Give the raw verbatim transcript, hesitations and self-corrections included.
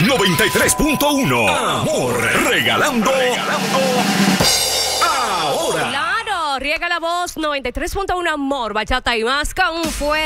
noventa y tres punto uno. Amor, regalando. Regalando. Ahora. Claro, riega la voz noventa y tres punto uno Amor, bachata y más con fuego.